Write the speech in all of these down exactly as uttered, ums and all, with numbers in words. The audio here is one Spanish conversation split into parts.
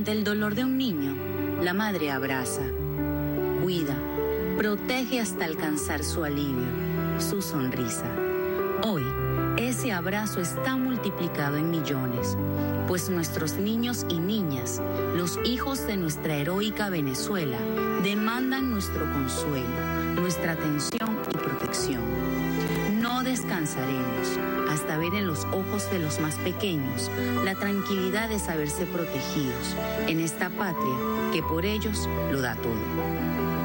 Ante el dolor de un niño, la madre abraza, cuida, protege hasta alcanzar su alivio, su sonrisa. Hoy, ese abrazo está multiplicado en millones, pues nuestros niños y niñas, los hijos de nuestra heroica Venezuela, demandan nuestro consuelo, nuestra atención y protección. No descansaremos hasta ver en los ojos de los más pequeños la tranquilidad de saberse protegidos en esta patria que por ellos lo da todo.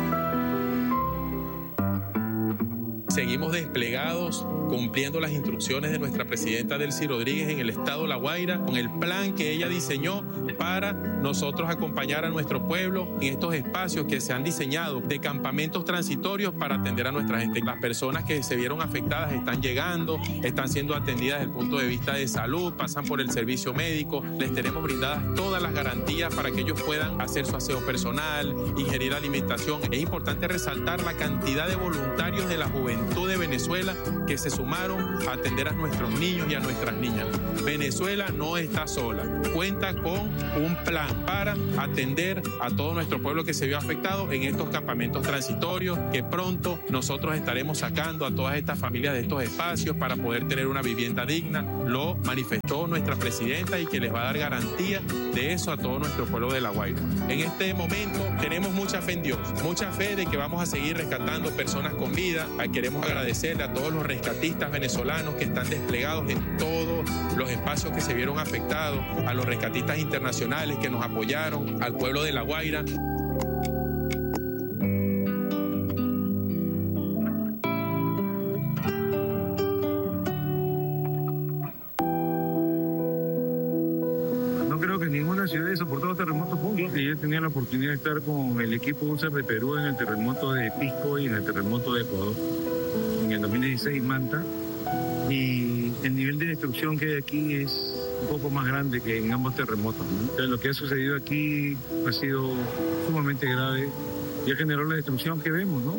Seguimos desplegados, cumpliendo las instrucciones de nuestra presidenta Delcy Rodríguez en el estado La Guaira, con el plan que ella diseñó para nosotros acompañar a nuestro pueblo en estos espacios que se han diseñado de campamentos transitorios para atender a nuestra gente. Las personas que se vieron afectadas están llegando, están siendo atendidas desde el punto de vista de salud, pasan por el servicio médico, les tenemos brindadas todas las garantías para que ellos puedan hacer su aseo personal, ingerir alimentación. Es importante resaltar la cantidad de voluntarios de la juventud de Venezuela que se sumaron a atender a nuestros niños y a nuestras niñas. Venezuela no está sola, cuenta con un plan para atender a todo nuestro pueblo que se vio afectado en estos campamentos transitorios, que pronto nosotros estaremos sacando a todas estas familias de estos espacios para poder tener una vivienda digna. Lo manifestó nuestra presidenta y que les va a dar garantía de eso a todo nuestro pueblo de La Guaira. En este momento tenemos mucha fe en Dios, mucha fe de que vamos a seguir rescatando personas con vida. Queremos agradecerle a todos los rescatistas venezolanos que están desplegados en todos los espacios que se vieron afectados, a los rescatistas internacionales que nos apoyaron, al pueblo de La Guaira. No creo que ninguna ciudad haya soportado terremotos juntos. Y yo tenía la oportunidad de estar con el equipo U S A R de Perú en el terremoto de Pisco y en el terremoto de Ecuador en el dos mil dieciséis, Manta, y el nivel de destrucción que hay aquí es un poco más grande que en ambos terremotos, ¿no? O sea, lo que ha sucedido aquí ha sido sumamente grave y ha generado la destrucción que vemos, ¿no?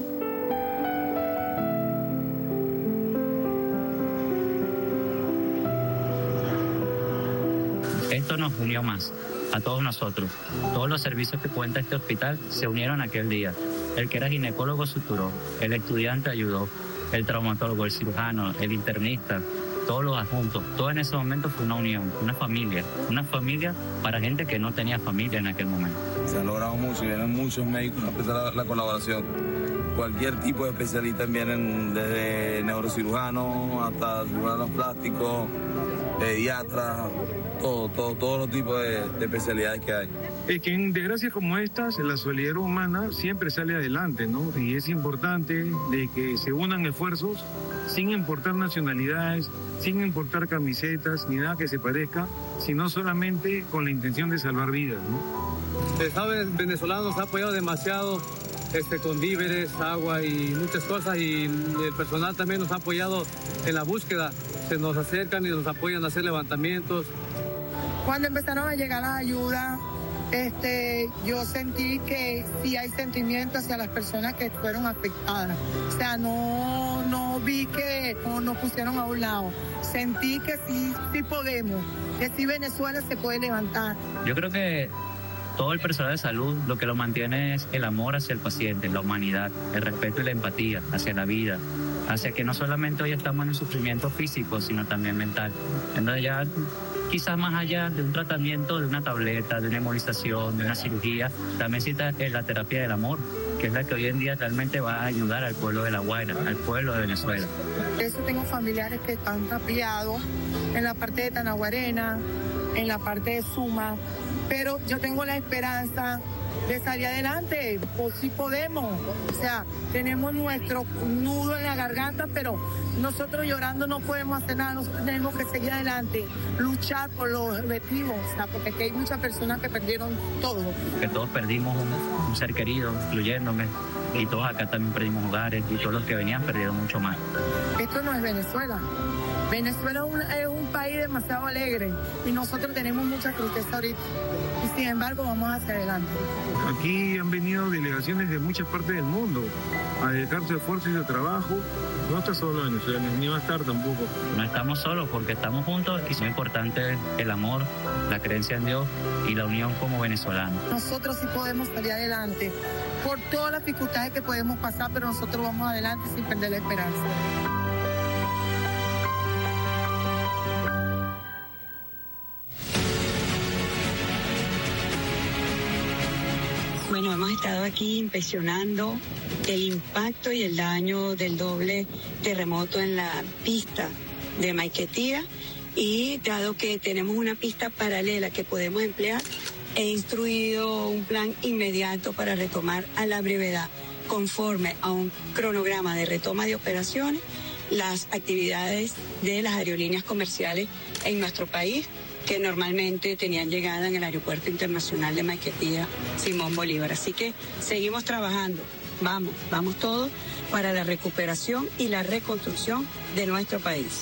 Esto nos unió más, a todos nosotros. Todos los servicios que cuenta este hospital se unieron aquel día. El que era ginecólogo suturó, el estudiante ayudó, el traumatólogo, el cirujano, el internista, todos los adjuntos. Todo en ese momento fue una unión, una familia. Una familia para gente que no tenía familia en aquel momento. Se ha logrado mucho, vienen muchos médicos a prestar la, la colaboración. Cualquier tipo de especialistas vienen, desde neurocirujanos hasta cirujanos plásticos, pediatras, todo, todo, todos los tipos de, de especialidades que hay. Es que en desgracias como estas, la solidaridad humana siempre sale adelante, ¿no? Y es importante de que se unan esfuerzos sin importar nacionalidades, sin importar camisetas, ni nada que se parezca, sino solamente con la intención de salvar vidas, ¿no? El Estado venezolano nos ha apoyado demasiado este, con víveres, agua y muchas cosas, y el personal también nos ha apoyado en la búsqueda. Se nos acercan y nos apoyan a hacer levantamientos. Cuando empezaron a llegar la ayuda, Este, yo sentí que sí hay sentimiento hacia las personas que fueron afectadas. O sea, no, no vi que no, nos pusieron a un lado. Sentí que sí, sí podemos, que sí Venezuela se puede levantar. Yo creo que todo el personal de salud lo que lo mantiene es el amor hacia el paciente, la humanidad, el respeto y la empatía hacia la vida, hacia que no solamente hoy estamos en un sufrimiento físico, sino también mental. Entonces ya quizás más allá de un tratamiento, de una tableta, de una inmunización, de una cirugía, también cita la terapia del amor, que es la que hoy en día realmente va a ayudar al pueblo de La Guaira, al pueblo de Venezuela. Eso tengo familiares que están tapiados en la parte de Tanaguarena, en la parte de Suma, pero yo tengo la esperanza de salir adelante, pues sí podemos. O sea, tenemos nuestro nudo en la garganta, pero nosotros llorando no podemos hacer nada, nosotros tenemos que seguir adelante, luchar por los objetivos, o sea, porque aquí hay muchas personas que perdieron todo. Que todos perdimos un, un ser querido, incluyéndome, y todos acá también perdimos hogares, y todos los que venían perdieron mucho más. Esto no es Venezuela, Venezuela es un, es un país demasiado alegre y nosotros tenemos mucha tristeza ahorita. Y sin embargo vamos hacia adelante. Aquí han venido delegaciones de muchas partes del mundo a dedicar su esfuerzo y su trabajo. No está solo Venezuela, ni va a estar tampoco. No estamos solos porque estamos juntos y es muy importante el amor, la creencia en Dios y la unión como venezolanos. Nosotros sí podemos salir adelante por todas las dificultades que podemos pasar, pero nosotros vamos adelante sin perder la esperanza. Bueno, hemos estado aquí inspeccionando el impacto y el daño del doble terremoto en la pista de Maiquetía y dado que tenemos una pista paralela que podemos emplear, he instruido un plan inmediato para retomar a la brevedad, conforme a un cronograma de retoma de operaciones, las actividades de las aerolíneas comerciales en nuestro país, que normalmente tenían llegada en el Aeropuerto Internacional de Maiquetía Simón Bolívar. Así que seguimos trabajando, vamos, vamos todos para la recuperación y la reconstrucción de nuestro país.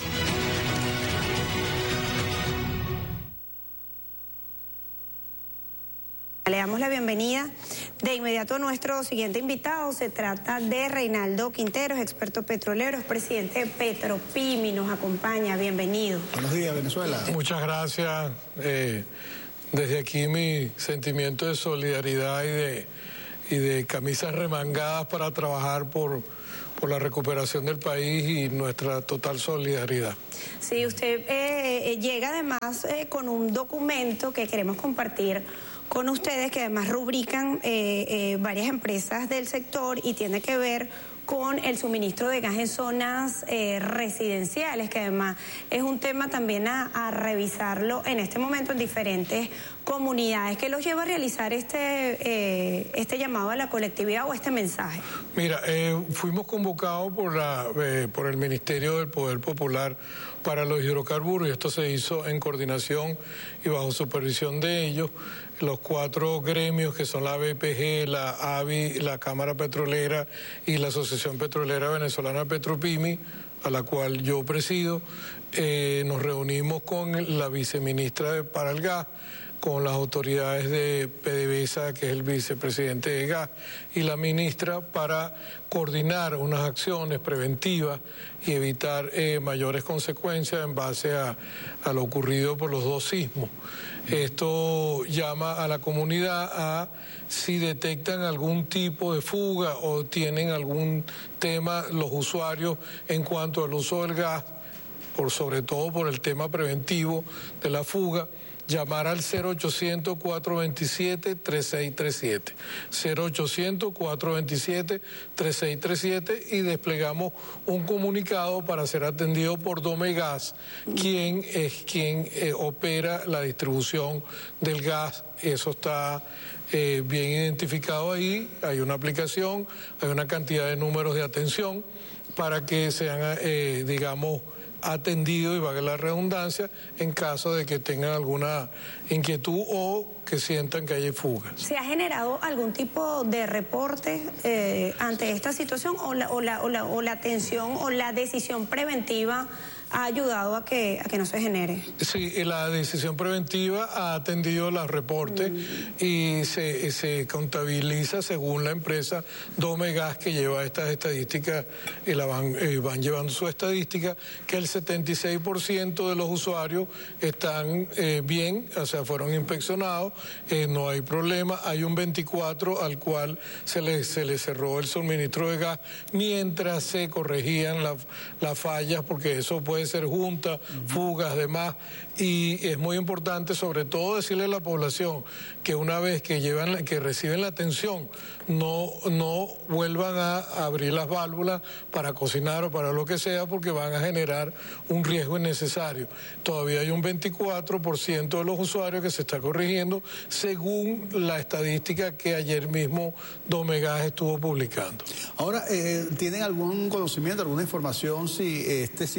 Le damos la bienvenida de inmediato a nuestro siguiente invitado. Se trata de Reinaldo Quinteros, experto petrolero, es presidente de Petropimi, nos acompaña. Bienvenido. Buenos días, Venezuela. Muchas gracias. Eh, desde aquí mi sentimiento de solidaridad y de, y de camisas remangadas para trabajar por, por la recuperación del país y nuestra total solidaridad. Sí, usted eh, llega además eh, con un documento que queremos compartir con ustedes, que además rubrican eh, eh, varias empresas del sector y tiene que ver con el suministro de gas en zonas eh, residenciales, que además es un tema también a, a revisarlo en este momento en diferentes comunidades. ¿Qué los lleva a realizar este, eh, este llamado a la colectividad o este mensaje? Mira, eh, fuimos convocados por, la, eh, por el Ministerio del Poder Popular para los hidrocarburos y esto se hizo en coordinación y bajo supervisión de ellos. Los cuatro gremios que son la B P G, la A B I, la Cámara Petrolera y la Asociación Petrolera Venezolana Petropimi, a la cual yo presido, eh, nos reunimos con la viceministra de, para el gas, con las autoridades de PDVSA, que es el vicepresidente de gas, y la ministra para coordinar unas acciones preventivas y evitar eh, mayores consecuencias en base a, a lo ocurrido por los dos sismos. Esto llama a la comunidad a si detectan algún tipo de fuga o tienen algún tema los usuarios en cuanto al uso del gas, por sobre todo por el tema preventivo de la fuga, llamar al cero ochocientos, cuatrocientos veintisiete, treinta y seis treinta y siete. cero ochocientos, cuatrocientos veintisiete, treinta y seis treinta y siete y desplegamos un comunicado para ser atendido por Domegas, quien es quien eh, opera la distribución del gas. Eso está eh, bien identificado ahí, hay una aplicación, hay una cantidad de números de atención para que sean, eh, digamos, atendido y valga la redundancia en caso de que tengan alguna inquietud o que sientan que hay fugas. ¿Se ha generado algún tipo de reporte eh, ante esta situación o la, o, la, o, la, o la atención o la decisión preventiva ha ayudado a que, a que no se genere? Sí, la decisión preventiva ha atendido los reportes mm. y se, se contabiliza según la empresa Domegas, que lleva estas estadísticas y la van, eh, van llevando su estadística, que el setenta y seis por ciento de los usuarios están eh, bien, o sea, fueron inspeccionados, eh, no hay problema. Hay un veinticuatro por ciento al cual se le, se le cerró el suministro de gas mientras se corregían la, las fallas, porque eso puede ser juntas, fugas, demás, y es muy importante sobre todo decirle a la población que una vez que llevan, que reciben la atención, no, no vuelvan a abrir las válvulas para cocinar o para lo que sea, porque van a generar un riesgo innecesario. Todavía hay un veinticuatro por ciento de los usuarios que se está corrigiendo según la estadística que ayer mismo Domegas estuvo publicando. Ahora, eh, ¿tienen algún conocimiento, alguna información si este sismo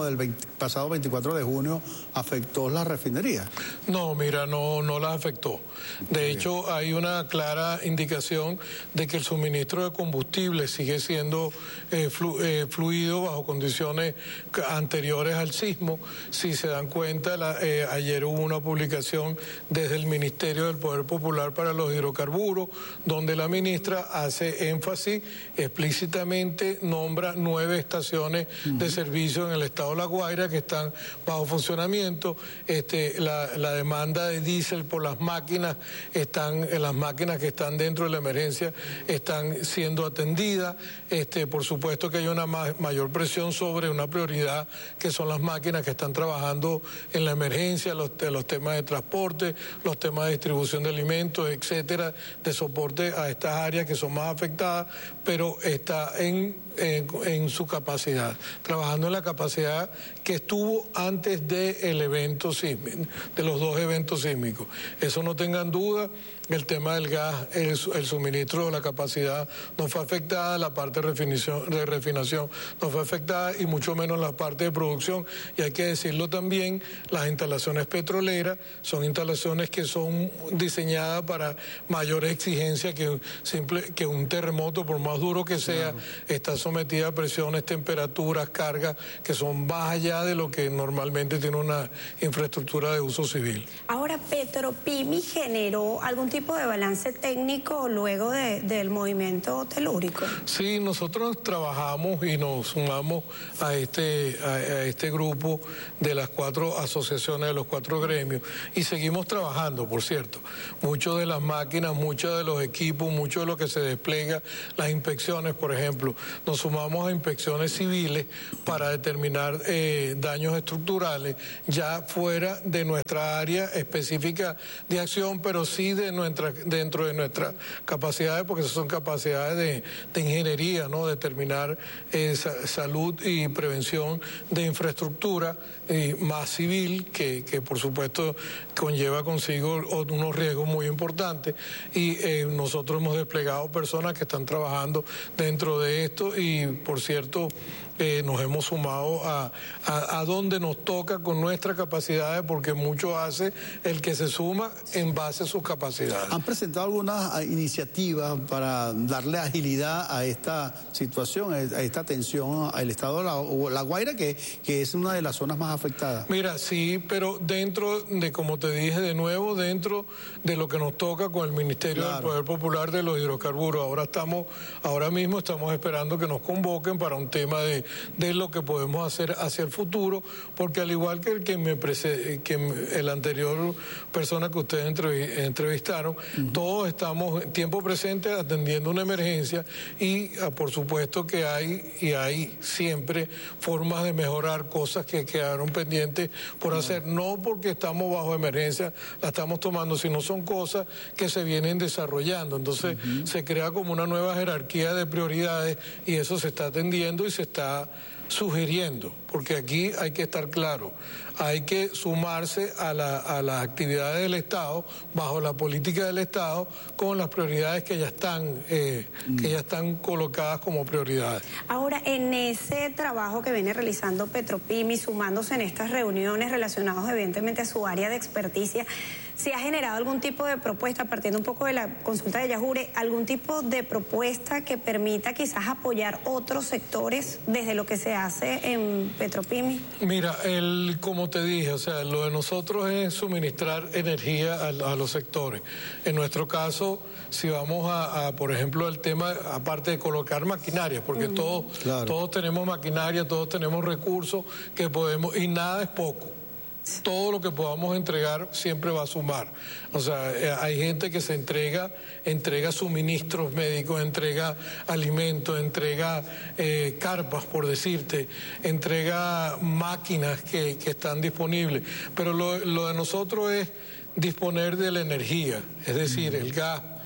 del veinte, pasado veinticuatro de junio afectó las refinerías? No, mira, no, no las afectó. De Bien. hecho, hay una clara indicación de que el suministro de combustible sigue siendo eh, flu, eh, fluido bajo condiciones anteriores al sismo. Si se dan cuenta, la, eh, ayer hubo una publicación desde el Ministerio del Poder Popular para los Hidrocarburos, donde la ministra hace énfasis explícitamente, nombra nueve estaciones uh-huh. de servicio en el estado de La Guaira que están bajo funcionamiento. Este, la, la demanda de diésel por las máquinas, están, las máquinas que están dentro de la emergencia están siendo atendidas. Este, por supuesto que hay una ma- mayor presión sobre una prioridad que son las máquinas que están trabajando en la emergencia, los, los temas de transporte, los temas de distribución de alimentos, etcétera, de soporte a estas áreas que son más afectadas, pero está en, en, en su capacidad, trabajando en la capacidad que estuvo antes del evento sísmico, de los dos eventos sísmicos. Eso no tengan duda. El tema del gas, el, el suministro de la capacidad no fue afectada, la parte de refinación, de refinación no fue afectada y mucho menos la parte de producción. Y hay que decirlo también, las instalaciones petroleras son instalaciones que son diseñadas para mayor exigencia que, simple, que un terremoto, por más duro que sea, claro. está sometida a presiones, temperaturas, cargas que son más allá de lo que normalmente tiene una infraestructura de uso civil. Ahora, Petropimi generó algún tipo de balance técnico luego de, del movimiento telúrico. Sí, nosotros trabajamos y nos sumamos a este, a, a este grupo de las cuatro asociaciones, de los cuatro gremios, y seguimos trabajando, por cierto. Muchas de las máquinas, muchos de los equipos, mucho de lo que se despliega, las inspecciones, por ejemplo, nos sumamos a inspecciones civiles para determinar eh, daños estructurales, ya fuera de nuestra área específica de acción, pero sí de nuestra dentro de nuestras capacidades, porque esas son capacidades de, de ingeniería, ¿no? Determinar eh, sa- salud y prevención de infraestructura eh, más civil, que, que por supuesto conlleva consigo unos riesgos muy importantes, y eh, nosotros hemos desplegado personas que están trabajando dentro de esto y, por cierto, Eh, nos hemos sumado a, a, a donde nos toca con nuestras capacidades, porque mucho hace el que se suma en base a sus capacidades. ¿Han presentado algunas iniciativas para darle agilidad a esta situación, a esta tensión al estado de La, La Guaira, que, que es una de las zonas más afectadas? Mira, sí, pero dentro de, como te dije de nuevo, dentro de lo que nos toca con el Ministerio claro. del Poder Popular de los Hidrocarburos. Ahora estamos, ahora mismo estamos esperando que nos convoquen para un tema de de lo que podemos hacer hacia el futuro, porque al igual que el que me precede, que el anterior persona que ustedes entrevistaron, uh-huh. todos estamos en tiempo presente atendiendo una emergencia y por supuesto que hay y hay siempre formas de mejorar cosas que quedaron pendientes por uh-huh. hacer, no porque estamos bajo emergencia la estamos tomando, sino son cosas que se vienen desarrollando. Entonces uh-huh. se crea como una nueva jerarquía de prioridades y eso se está atendiendo y se está sugiriendo, porque aquí hay que estar claro, hay que sumarse a, la, a las actividades del Estado, bajo la política del Estado, con las prioridades que ya están, eh, mm. que ya están colocadas como prioridades. Ahora, en ese trabajo que viene realizando Petropimi, sumándose en estas reuniones relacionadas evidentemente a su área de experticia, ¿se ha generado algún tipo de propuesta, partiendo un poco de la consulta de Yajure, algún tipo de propuesta que permita quizás apoyar otros sectores desde lo que se hace en Petropimi? Mira, el, como te dije, o sea, lo de nosotros es suministrar energía a, a los sectores. En nuestro caso, si vamos a, a, por ejemplo, el tema, aparte de colocar maquinaria, porque uh-huh. todos, claro. todos tenemos maquinaria, todos tenemos recursos que podemos, y nada es poco. Todo lo que podamos entregar siempre va a sumar. O sea, eh, hay gente que se entrega, entrega suministros médicos, entrega alimentos, entrega eh, carpas, por decirte, entrega máquinas que, que están disponibles. Pero lo, lo de nosotros es disponer de la energía, es decir, el gas,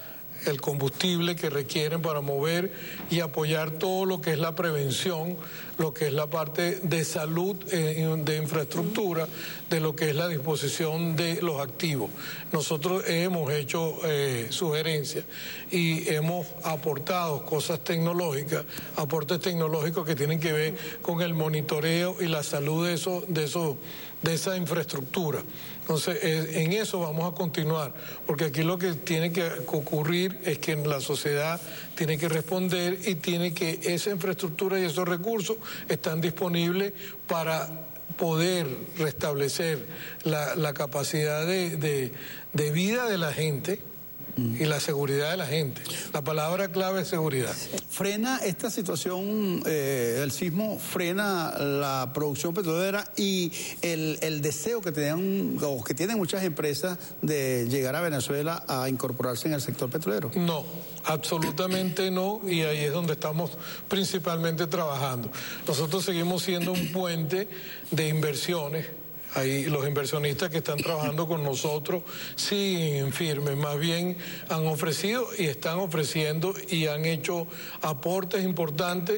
el combustible que requieren para mover y apoyar todo lo que es la prevención, lo que es la parte de salud, eh, de infraestructura, de lo que es la disposición de los activos. Nosotros hemos hecho eh, sugerencias y hemos aportado cosas tecnológicas, aportes tecnológicos que tienen que ver con el monitoreo y la salud de eso, de eso, de esa infraestructura. Entonces, en eso vamos a continuar, porque aquí lo que tiene que ocurrir es que la sociedad tiene que responder y tiene que esa infraestructura y esos recursos están disponibles para poder restablecer la, la capacidad de, de, de vida de la gente y la seguridad de la gente. La palabra clave es seguridad. ¿Frena esta situación eh, del sismo, frena la producción petrolera y el, el deseo que tenían, o que tienen muchas empresas de llegar a Venezuela a incorporarse en el sector petrolero? No, absolutamente no, y ahí es donde estamos principalmente trabajando. Nosotros seguimos siendo un puente de inversiones. Ahí los inversionistas que están trabajando con nosotros siguen firmes, más bien han ofrecido y están ofreciendo y han hecho aportes importantes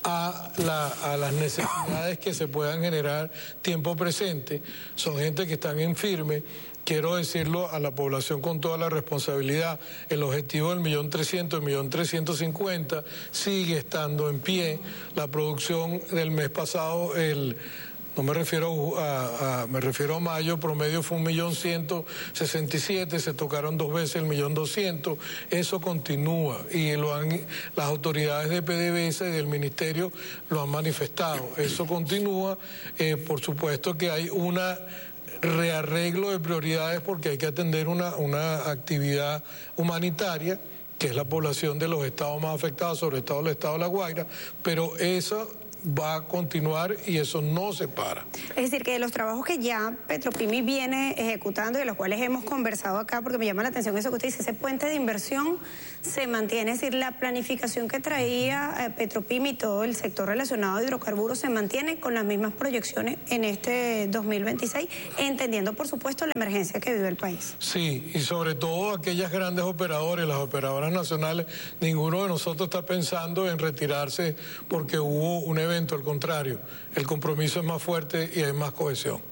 a, la, a las necesidades que se puedan generar tiempo presente. Son gente que están en firme. Quiero decirlo a la población con toda la responsabilidad, el objetivo del millón trescientos, el millón trescientos cincuenta sigue estando en pie. La producción del mes pasado, el No me refiero a, a, me refiero a mayo, promedio fue un millón ciento sesenta y siete, se tocaron dos veces el millón doscientos, eso continúa y lo han, las autoridades de P D V S y del ministerio lo han manifestado, eso continúa, eh, por supuesto que hay una rearreglo de prioridades porque hay que atender una, una actividad humanitaria, que es la población de los estados más afectados, sobre todo el estado de La Guaira, pero eso va a continuar y eso no se para. Es decir, que los trabajos que ya Petropimi viene ejecutando y de los cuales hemos conversado acá, porque me llama la atención eso que usted dice, ese puente de inversión se mantiene, es decir, la planificación que traía eh, Petropimi y todo el sector relacionado a hidrocarburos se mantiene con las mismas proyecciones en este dos mil veintiséis, entendiendo por supuesto la emergencia que vive el país. Sí, y sobre todo aquellas grandes operadores, las operadoras nacionales, ninguno de nosotros está pensando en retirarse porque hubo un evento. Al contrario, el compromiso es más fuerte y hay más cohesión.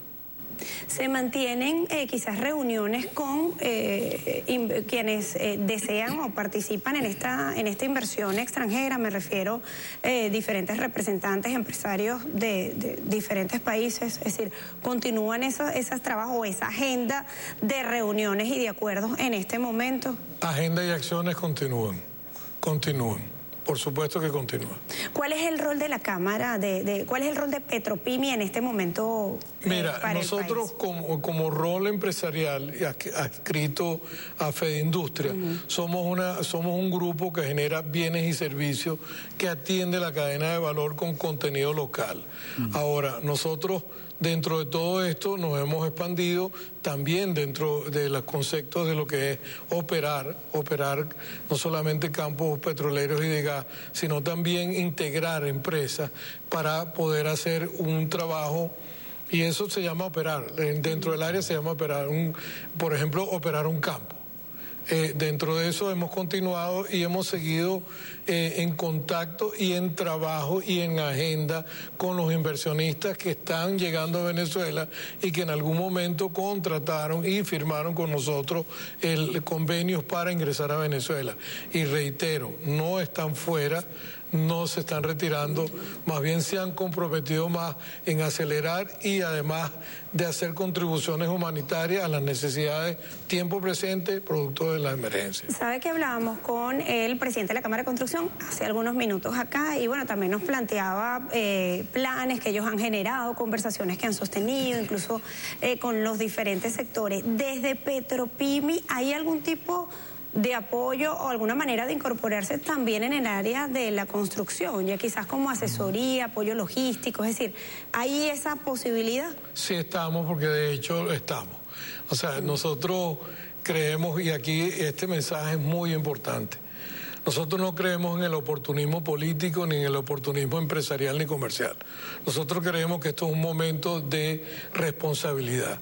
Se mantienen eh, quizás reuniones con eh, in, quienes eh, desean o participan en esta en esta inversión extranjera, me refiero eh, diferentes representantes, empresarios de, de diferentes países, es decir, continúan esos, esos trabajos o esa agenda de reuniones y de acuerdos en este momento. Agenda y acciones continúan, continúan. Por supuesto que continúa. ¿Cuál es el rol de la Cámara? De, de, ¿Cuál es el rol de Petropimi en este momento? Eh, Mira, para nosotros como, como rol empresarial adscrito a Fedindustria, uh-huh. somos, una, somos un grupo que genera bienes y servicios que atiende la cadena de valor con contenido local. Uh-huh. Ahora, nosotros dentro de todo esto nos hemos expandido también dentro de los conceptos de lo que es operar, operar no solamente campos petroleros y de gas, sino también integrar empresas para poder hacer un trabajo, y eso se llama operar, dentro del área se llama operar, un, por ejemplo, operar un campo. Eh, dentro de eso hemos continuado y hemos seguido eh, en contacto y en trabajo y en agenda con los inversionistas que están llegando a Venezuela y que en algún momento contrataron y firmaron con nosotros el convenio para ingresar a Venezuela. Y reitero, no están fuera, no se están retirando, más bien se han comprometido más en acelerar y además de hacer contribuciones humanitarias a las necesidades tiempo presente producto de la emergencia. Sabe que hablábamos con el presidente de la Cámara de Construcción hace algunos minutos acá y bueno, también nos planteaba eh, planes que ellos han generado, conversaciones que han sostenido, incluso eh, con los diferentes sectores. Desde Petropimi, ¿hay algún tipo de apoyo o alguna manera de incorporarse también en el área de la construcción, ya quizás como asesoría, apoyo logístico? Es decir, ¿hay esa posibilidad? Sí estamos, porque de hecho estamos. O sea, nosotros creemos, y aquí este mensaje es muy importante, nosotros no creemos en el oportunismo político, ni en el oportunismo empresarial ni comercial. Nosotros creemos que esto es un momento de responsabilidad.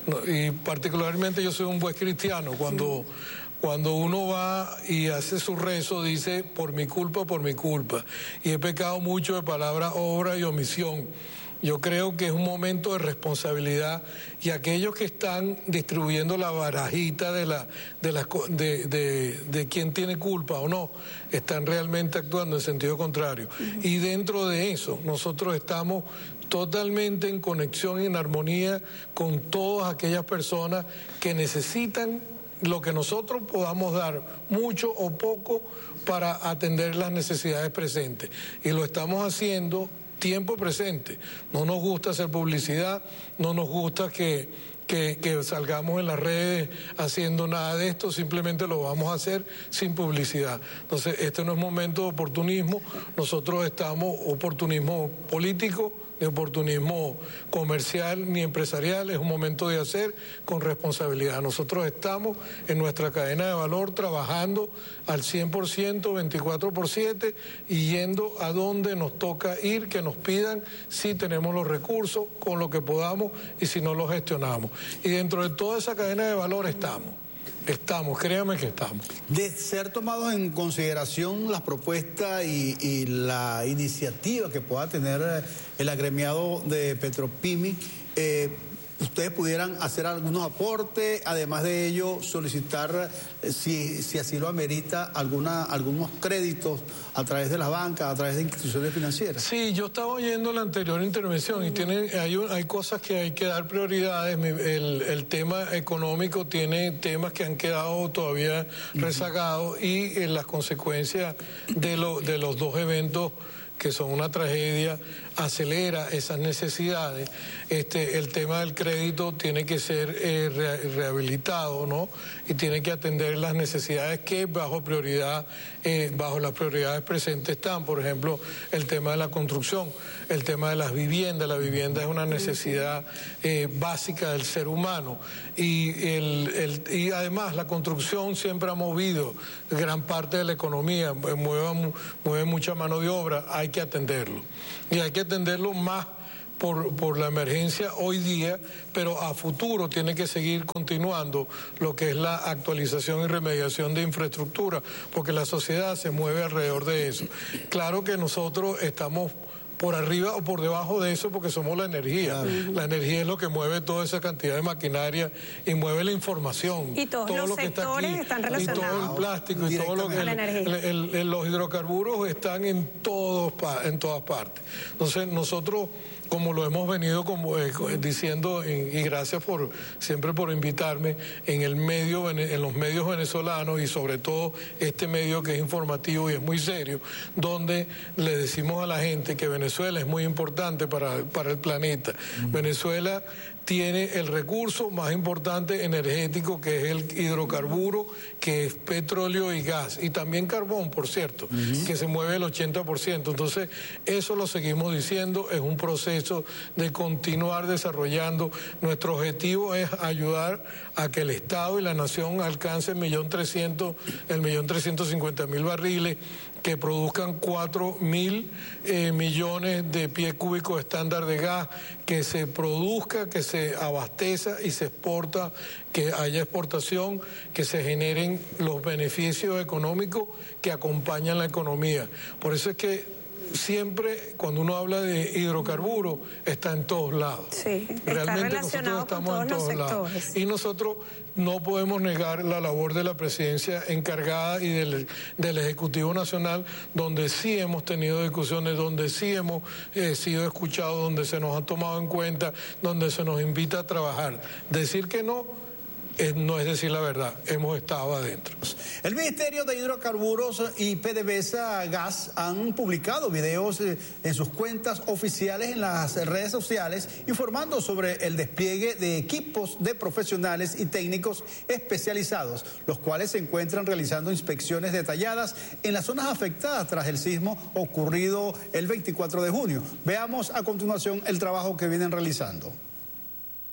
y particularmente yo soy un buen cristiano, cuando, cuando uno va y hace su rezo dice por mi culpa, por mi culpa, y he pecado mucho de palabra, obra y omisión. Yo creo que es un momento de responsabilidad y aquellos que están distribuyendo la barajita de la de la de, de, de quién tiene culpa o no, están realmente actuando en sentido contrario. Uh-huh. Y dentro de eso nosotros estamos totalmente en conexión y en armonía con todas aquellas personas que necesitan lo que nosotros podamos dar, mucho o poco, para atender las necesidades presentes. Y lo estamos haciendo tiempo presente. No nos gusta hacer publicidad, no nos gusta que, que, que salgamos en las redes haciendo nada de esto, simplemente lo vamos a hacer sin publicidad. Entonces, este no es momento de oportunismo, nosotros estamos, oportunismo político, de oportunismo comercial ni empresarial, es un momento de hacer con responsabilidad. Nosotros estamos en nuestra cadena de valor trabajando al cien por ciento, veinticuatro por siete, y yendo a donde nos toca ir, que nos pidan si tenemos los recursos, con lo que podamos y si no los gestionamos. Y dentro de toda esa cadena de valor estamos. Estamos, créame que estamos. De ser tomados en consideración las propuestas y, y la iniciativa que pueda tener el agremiado de Petropimi, eh, ustedes pudieran hacer algunos aportes, además de ello solicitar, si, si así lo amerita, alguna, algunos créditos a través de las bancas, a través de instituciones financieras. Sí, yo estaba oyendo la anterior intervención y tiene, hay, hay cosas que hay que dar prioridades. El, el tema económico tiene temas que han quedado todavía rezagados y eh, las consecuencias de, lo, de los dos eventos que son una tragedia, acelera esas necesidades. Este, el tema del crédito tiene que ser eh, re, rehabilitado, ¿no? Y tiene que atender las necesidades que bajo prioridad, eh, bajo las prioridades presentes están. Por ejemplo, el tema de la construcción, el tema de las viviendas. La vivienda es una necesidad eh, básica del ser humano. Y, el, el, y además la construcción siempre ha movido gran parte de la economía, mueve, mueve mucha mano de obra. Hay que atenderlo. Y hay que atenderlo más por, por la emergencia hoy día, pero a futuro tiene que seguir continuando lo que es la actualización y remediación de infraestructura, porque la sociedad se mueve alrededor de eso. Claro que nosotros estamos por arriba o por debajo de eso porque somos la energía. Claro. La energía es lo que mueve toda esa cantidad de maquinaria y mueve la información. Y todos todo los lo que sectores está aquí, están relacionados. Y todo el plástico y todo lo que... El, el, el, el, los hidrocarburos están en, todos, en todas partes. Entonces nosotros, como lo hemos venido como, eh, diciendo, y, y gracias por siempre por invitarme, en el medio, en los medios venezolanos y sobre todo este medio que es informativo y es muy serio, donde le decimos a la gente que Venezuela es muy importante para, para el planeta. Uh-huh. Venezuela tiene el recurso más importante energético, que es el hidrocarburo, que es petróleo y gas, y también carbón, por cierto, uh-huh. que se mueve el ochenta por ciento. Entonces, eso lo seguimos diciendo, es un proceso de continuar desarrollando. Nuestro objetivo es ayudar a que el Estado y la Nación alcancen el millón trescientos, el millón trescientos cincuenta mil barriles, que produzcan cuatro mil eh, millones de pies cúbicos estándar de gas, que se produzca, que se abasteza y se exporta, que haya exportación, que se generen los beneficios económicos que acompañan la economía. Por eso es que siempre cuando uno habla de hidrocarburos está en todos lados. Sí, realmente nosotros estamos en todos lados. Y nosotros no podemos negar la labor de la presidencia encargada y del, del Ejecutivo Nacional, donde sí hemos tenido discusiones, donde sí hemos eh, sido escuchados, donde se nos ha tomado en cuenta, donde se nos invita a trabajar. Decir que no Es, no es decir la verdad, hemos estado adentro. El Ministerio de Hidrocarburos y PDVSA Gas han publicado videos eh, en sus cuentas oficiales en las redes sociales informando sobre el despliegue de equipos de profesionales y técnicos especializados, los cuales se encuentran realizando inspecciones detalladas en las zonas afectadas tras el sismo ocurrido el veinticuatro de junio. Veamos a continuación el trabajo que vienen realizando.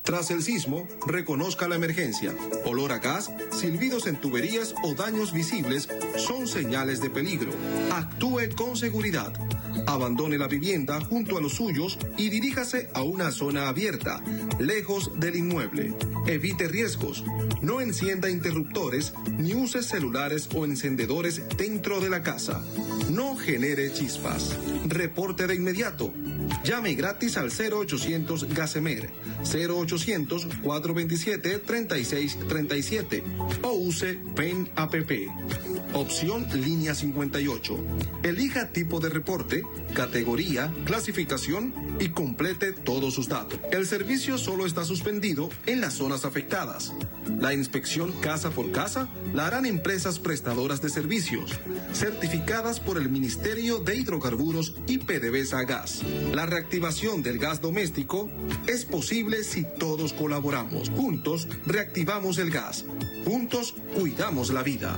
Tras el sismo, reconozca la emergencia. Olor a gas, silbidos en tuberías o daños visibles son señales de peligro. Actúe con seguridad. Abandone la vivienda junto a los suyos y diríjase a una zona abierta, lejos del inmueble. Evite riesgos. No encienda interruptores ni use celulares o encendedores dentro de la casa. No genere chispas. Reporte de inmediato. Llame gratis al cero ochocientos GASEMER, cero ochocientos, cuatrocientos veintisiete, treinta y seis treinta y siete o use PEN A P P. Opción línea cincuenta y ocho. Elija tipo de reporte, categoría, clasificación y complete todos sus datos. El servicio solo está suspendido en las zonas afectadas. La inspección casa por casa la harán empresas prestadoras de servicios, certificadas por el Ministerio de Hidrocarburos y PDVSA Gas. La reactivación del gas doméstico es posible si todos colaboramos. Juntos reactivamos el gas. Juntos cuidamos la vida.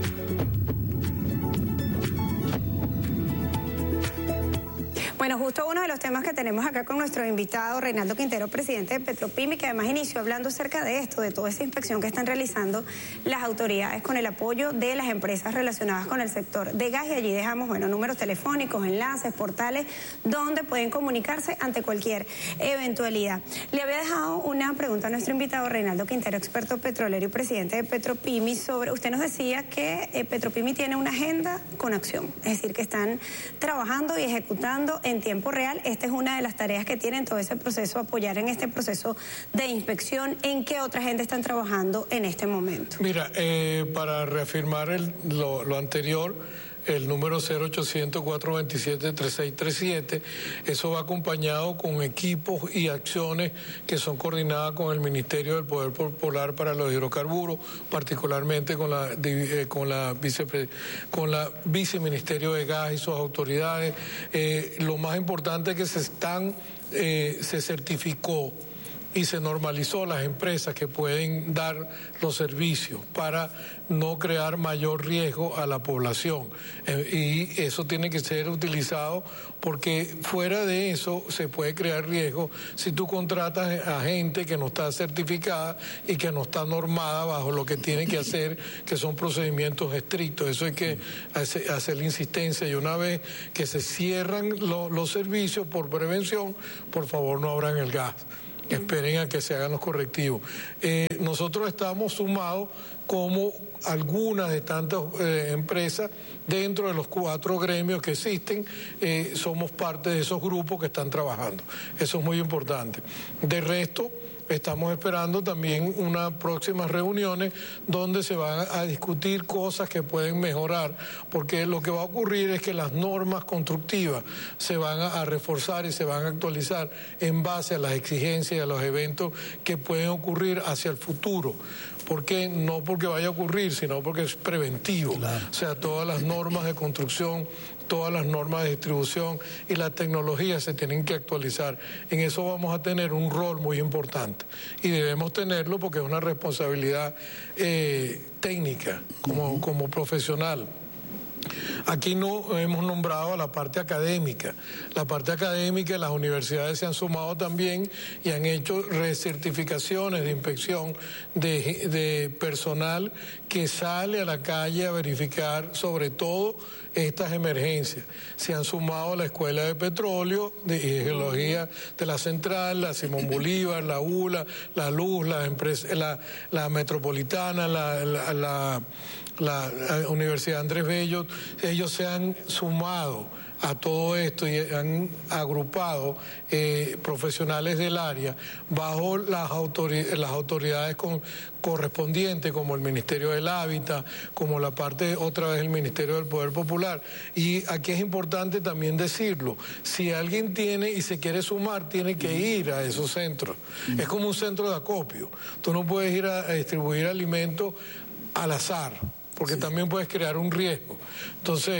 Bueno, justo uno de los temas que tenemos acá con nuestro invitado, Reinaldo Quintero, presidente de Petropimi, que además inició hablando acerca de esto, de toda esa inspección que están realizando las autoridades con el apoyo de las empresas relacionadas con el sector de gas. Y allí dejamos, bueno, números telefónicos, enlaces, portales, donde pueden comunicarse ante cualquier eventualidad. Le había dejado una pregunta a nuestro invitado, Reinaldo Quintero, experto petrolero y presidente de Petropimi, sobre, usted nos decía que eh, Petropimi tiene una agenda con acción, es decir, que están trabajando y ejecutando en tiempo real. Esta es una de las tareas que tienen todo ese proceso, apoyar en este proceso de inspección. ¿En qué otra gente están trabajando en este momento? Mira, eh, para reafirmar el, lo, lo anterior, el número cero ochocientos, cuatrocientos veintisiete, treinta y seis treinta y siete, eso va acompañado con equipos y acciones que son coordinadas con el Ministerio del Poder Popular para los Hidrocarburos, particularmente con la, eh, con la, vice, con la Viceministerio de Gas y sus autoridades. Eh, lo más importante es que se están, eh, se certificó y se normalizó las empresas que pueden dar los servicios para no crear mayor riesgo a la población. Eh, y eso tiene que ser utilizado porque fuera de eso se puede crear riesgo si tú contratas a gente que no está certificada y que no está normada bajo lo que tiene que hacer, que son procedimientos estrictos. Eso hay que hacer, hacer la insistencia, y una vez que se cierran lo, los servicios por prevención, por favor no abran el gas. Esperen a que se hagan los correctivos. Eh, nosotros estamos sumados como algunas de tantas eh, empresas dentro de los cuatro gremios que existen, eh, somos parte de esos grupos que están trabajando. Eso es muy importante. De resto, estamos esperando también unas próximas reuniones donde se van a discutir cosas que pueden mejorar, porque lo que va a ocurrir es que las normas constructivas se van a, a reforzar y se van a actualizar en base a las exigencias y a los eventos que pueden ocurrir hacia el futuro. ¿Por qué? No porque vaya a ocurrir, sino porque es preventivo. Claro. O sea, todas las normas de construcción, todas las normas de distribución y la tecnología se tienen que actualizar. En eso vamos a tener un rol muy importante y debemos tenerlo porque es una responsabilidad eh, técnica como, uh-huh. como profesional. Aquí no hemos nombrado a la parte académica. La parte académica, las universidades se han sumado también y han hecho recertificaciones de inspección de, de personal que sale a la calle a verificar sobre todo estas emergencias. Se han sumado a la Escuela de Petróleo, de Geología de la Central, la Simón Bolívar, la U L A, la Luz, la, empresa, la, la Metropolitana, la... la, la La, la Universidad Andrés Bello. Ellos se han sumado a todo esto y han agrupado eh, profesionales del área bajo las, autori las autoridades con, correspondientes, como el Ministerio del Hábitat, como la parte, otra vez, el Ministerio del Poder Popular. Y aquí es importante también decirlo, si alguien tiene y se quiere sumar, tiene que ir a esos centros. Mm. Es como un centro de acopio. Tú no puedes ir a, a distribuir alimentos al azar, porque sí. también puedes crear un riesgo. Entonces,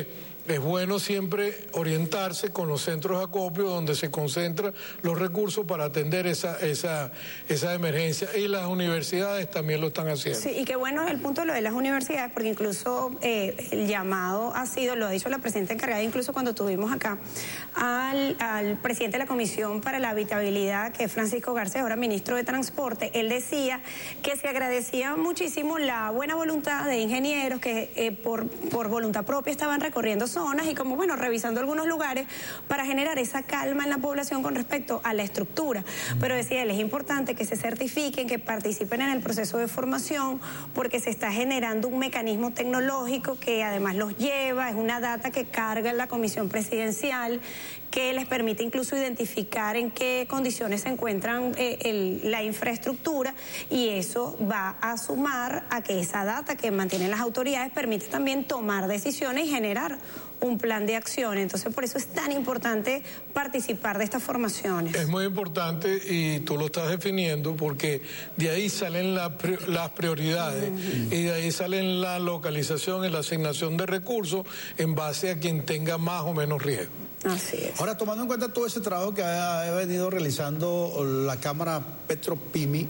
es bueno siempre orientarse con los centros de acopio donde se concentran los recursos para atender esa, esa, esa emergencia, y las universidades también lo están haciendo. Sí, y qué bueno es el punto de lo de las universidades, porque incluso eh, el llamado ha sido, lo ha dicho la presidenta encargada, incluso cuando tuvimos acá al, al presidente de la Comisión para la Habitabilidad, que es Francisco Garcés, ahora ministro de Transporte. Él decía que se agradecía muchísimo la buena voluntad de ingenieros que eh, por, por voluntad propia estaban recorriendo zonas y como, bueno, revisando algunos lugares para generar esa calma en la población con respecto a la estructura. Pero decía él, es importante que se certifiquen, que participen en el proceso de formación, porque se está generando un mecanismo tecnológico que además los lleva, es una data que carga la Comisión Presidencial, que les permite incluso identificar en qué condiciones se encuentran eh, el, la infraestructura, y eso va a sumar a que esa data que mantienen las autoridades permite también tomar decisiones y generar un plan de acción. Entonces, por eso es tan importante participar de estas formaciones. Es muy importante y tú lo estás definiendo, porque de ahí salen la, las prioridades uh-huh. y de ahí salen la localización y la asignación de recursos en base a quien tenga más o menos riesgo. Así es. Ahora, tomando en cuenta todo ese trabajo que ha, ha venido realizando la Cámara Petropimi,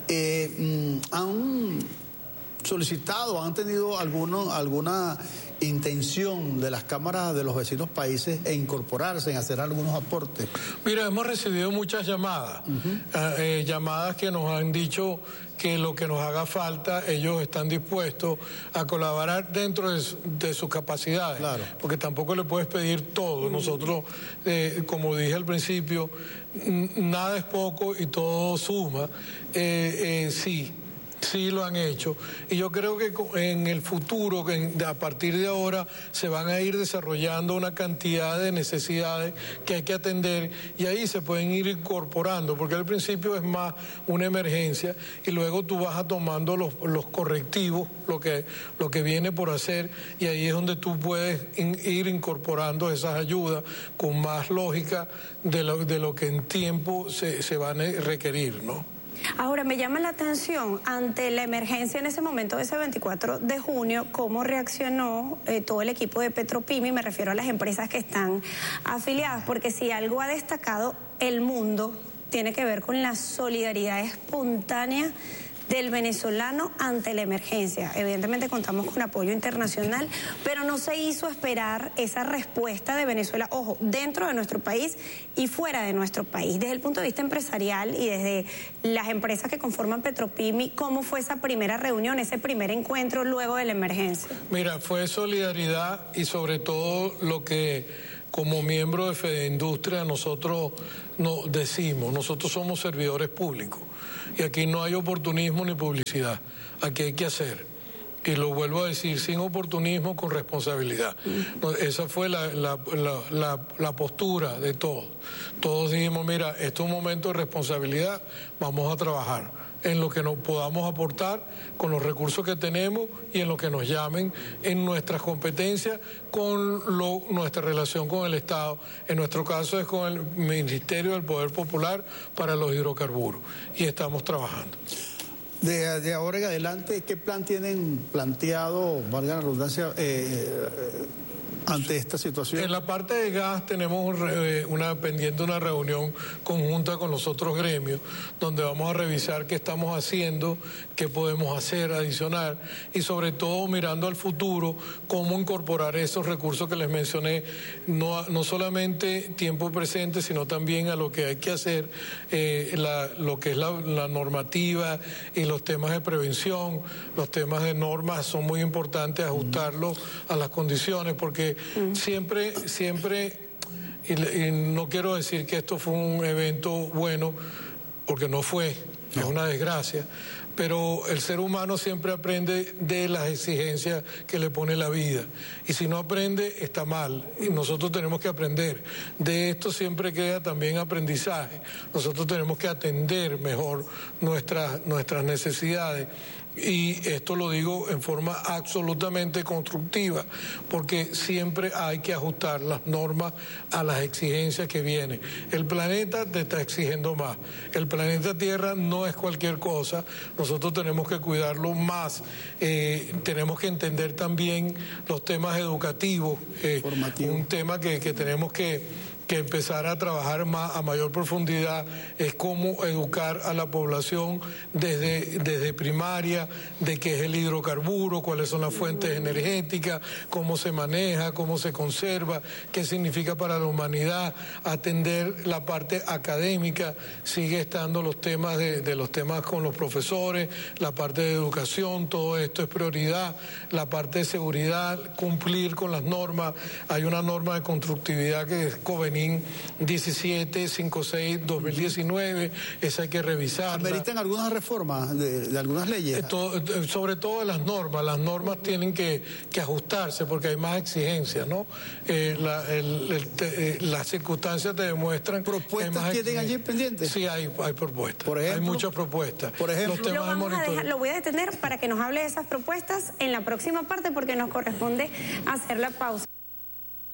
eh, ¿han solicitado, han tenido alguno, alguna intención de las cámaras de los vecinos países en incorporarse, en hacer algunos aportes? Mira, hemos recibido muchas llamadas, uh-huh. eh, llamadas que nos han dicho que lo que nos haga falta, ellos están dispuestos a colaborar dentro de, de sus capacidades, claro. Porque tampoco le puedes pedir todo. Nosotros, eh, como dije al principio, nada es poco y todo suma. Eh, eh, sí. Sí lo han hecho, y yo creo que en el futuro, a partir de ahora, se van a ir desarrollando una cantidad de necesidades que hay que atender, y ahí se pueden ir incorporando, porque al principio es más una emergencia y luego tú vas tomando los, los correctivos, lo que, lo que viene por hacer, y ahí es donde tú puedes in, ir incorporando esas ayudas con más lógica de lo, de lo que en tiempo se, se van a requerir, ¿no? Ahora, me llama la atención, ante la emergencia en ese momento, ese veinticuatro de junio, cómo reaccionó eh, todo el equipo de Petropimi, me refiero a las empresas que están afiliadas, porque si algo ha destacado el mundo, tiene que ver con la solidaridad espontánea del venezolano ante la emergencia. Evidentemente contamos con apoyo internacional, pero no se hizo esperar esa respuesta de Venezuela, ojo, dentro de nuestro país y fuera de nuestro país. Desde el punto de vista empresarial y desde las empresas que conforman Petropimi, ¿cómo fue esa primera reunión, ese primer encuentro luego de la emergencia? Mira, fue solidaridad y sobre todo lo que como miembro de Fedeindustria nosotros nos decimos, nosotros somos servidores públicos y aquí no hay oportunismo ni publicidad, aquí hay que hacer. Y lo vuelvo a decir, sin oportunismo, con responsabilidad. Esa fue la, la, la, la, la postura de todos. Todos dijimos, mira, esto es un momento de responsabilidad, vamos a trabajar en lo que nos podamos aportar con los recursos que tenemos y en lo que nos llamen en nuestras competencias con lo, nuestra relación con el Estado. En nuestro caso es con el Ministerio del Poder Popular para los hidrocarburos y estamos trabajando. De, de ahora en adelante, ¿qué plan tienen planteado, valga la redundancia, eh, eh, ante esta situación? En la parte de gas tenemos una pendiente una reunión conjunta con los otros gremios, donde vamos a revisar qué estamos haciendo, qué podemos hacer adicional y sobre todo mirando al futuro, cómo incorporar esos recursos que les mencioné, no, no solamente tiempo presente, sino también a lo que hay que hacer, eh, la, lo que es la, la normativa y los temas de prevención, los temas de normas son muy importantes, ajustarlos a las condiciones, porque Siempre, siempre, y, y no quiero decir que esto fue un evento bueno, porque no fue, no. Es una desgracia, pero el ser humano siempre aprende de las exigencias que le pone la vida, y si no aprende, está mal, y nosotros tenemos que aprender. De esto siempre queda también aprendizaje, nosotros tenemos que atender mejor nuestras, nuestras necesidades, y esto lo digo en forma absolutamente constructiva, porque siempre hay que ajustar las normas a las exigencias que vienen. El planeta te está exigiendo más. El planeta Tierra no es cualquier cosa. Nosotros tenemos que cuidarlo más. Eh, tenemos que entender también los temas educativos. Eh, un tema que, que tenemos que... que empezar a trabajar más a mayor profundidad es cómo educar a la población desde, desde primaria, de qué es el hidrocarburo, cuáles son las fuentes energéticas, cómo se maneja, cómo se conserva, qué significa para la humanidad, atender la parte académica, sigue estando los temas de, de los temas con los profesores, la parte de educación, todo esto es prioridad, la parte de seguridad, cumplir con las normas, hay una norma de constructividad que es conveniente diecisiete cincuenta y seis dos mil diecinueve, esa hay que revisarla. ¿Ameritan algunas reformas de, de algunas leyes? Esto, sobre todo las normas, las normas tienen que, que ajustarse porque hay más exigencias, ¿no? Eh, la, el, el, te, eh, las circunstancias te demuestran... ¿Propuestas tienen allí pendientes? Sí, hay, hay propuestas. ¿Por ejemplo? Hay muchas propuestas. Por ejemplo, Los temas lo, vamos de a dejar, lo voy a detener para que nos hable de esas propuestas en la próxima parte porque nos corresponde hacer la pausa.